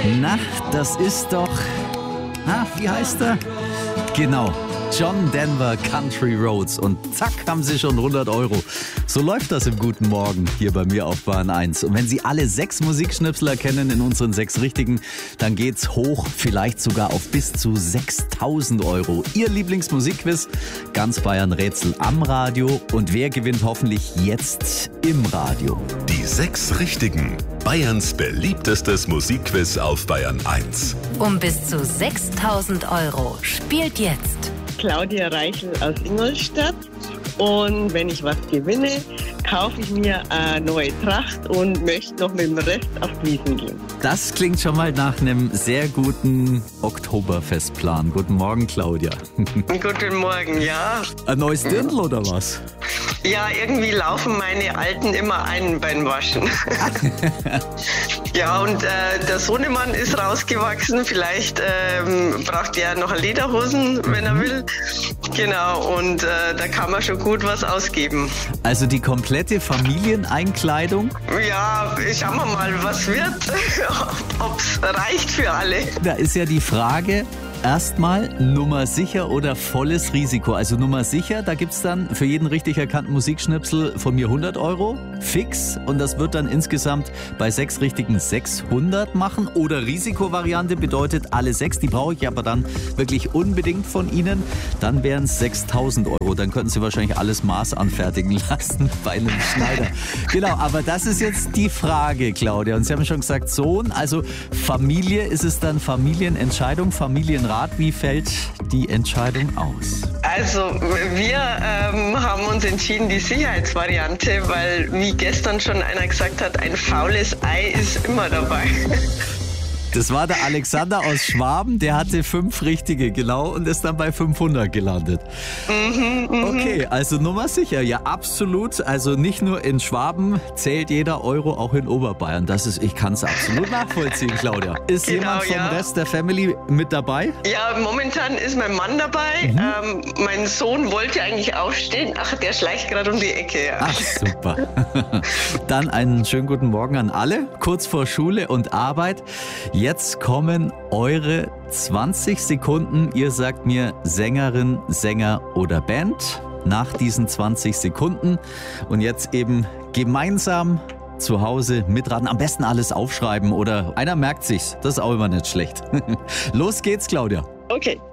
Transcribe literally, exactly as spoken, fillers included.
Na, das ist doch... Ah, wie heißt er? Genau, John Denver Country Roads. Und zack, haben Sie schon hundert Euro. So läuft das im Guten Morgen hier bei mir auf Bayern eins. Und wenn Sie alle sechs Musikschnipsel erkennen in unseren sechs Richtigen, dann geht's hoch, vielleicht sogar auf bis zu sechstausend Euro. Ihr Lieblingsmusikquiz, ganz Bayern Rätsel am Radio. Und wer gewinnt hoffentlich jetzt im Radio? Die sechs Richtigen. Bayerns beliebtestes Musikquiz auf Bayern eins. Um bis zu sechstausend Euro. Spielt jetzt Claudia Reichel aus Ingolstadt. Und wenn ich was gewinne, kaufe ich mir eine neue Tracht und möchte noch mit dem Rest auf Wiesn gehen. Das klingt schon mal nach einem sehr guten Oktoberfestplan. Guten Morgen, Claudia. Guten Morgen, ja. Ein neues Dirndl oder was? Ja, irgendwie laufen meine Alten immer ein beim Waschen. Ja, und äh, der Sohnemann ist rausgewachsen. Vielleicht ähm, braucht er noch Lederhosen, wenn er will. Genau, und äh, da kann man schon gut was ausgeben. Also die komplette Familieneinkleidung? Ja, schauen wir mal, was wird, ob es reicht für alle. Da ist ja die Frage, erstmal Nummer sicher oder volles Risiko. Also Nummer sicher, da gibt's dann für jeden richtig erkannten Musikschnipsel von mir hundert Euro, fix. Und das wird dann insgesamt bei sechs richtigen sechshundert machen. Oder Risikovariante bedeutet alle sechs, die brauche ich aber dann wirklich unbedingt von Ihnen. Dann wären es sechstausend Euro. Dann könnten Sie wahrscheinlich alles Maß anfertigen lassen bei einem Schneider. Genau, aber das ist jetzt die Frage, Claudia. Und Sie haben schon gesagt, Sohn, also Familie, ist es dann Familienentscheidung, Familienrat? Wie fällt die Entscheidung aus? Also wir ähm, haben uns entschieden, die Sicherheitsvariante, weil wie gestern schon einer gesagt hat, ein faules Ei ist immer dabei. Das war der Alexander aus Schwaben, der hatte fünf richtige, genau, und ist dann bei fünfhundert gelandet. Mhm, mh. Okay, also Nummer sicher, ja absolut. Also nicht nur in Schwaben zählt jeder Euro, auch in Oberbayern. Das ist, ich kann es absolut nachvollziehen, Claudia. Ist Genau, jemand vom ja. Rest der Family mit dabei? Ja, momentan ist mein Mann dabei. Mhm. Ähm, mein Sohn wollte eigentlich aufstehen. Ach, der schleicht gerade um die Ecke. Ja. Ach, super. Dann einen schönen guten Morgen an alle. Kurz vor Schule und Arbeit. Jetzt kommen eure zwanzig Sekunden. Ihr sagt mir Sängerin, Sänger oder Band nach diesen zwanzig Sekunden. Und jetzt eben gemeinsam zu Hause mitraten. Am besten alles aufschreiben oder einer merkt sich's. Das ist auch immer nicht schlecht. Los geht's, Claudia. Okay.